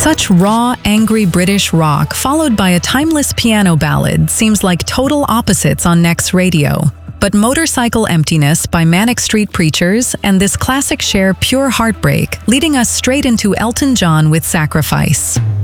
Such raw, angry British rock followed by a timeless piano ballad seems like total opposites on Next Radio. But Motorcycle Emptiness by Manic Street Preachers and this classic share pure heartbreak, leading us straight into Elton John with Sacrifice.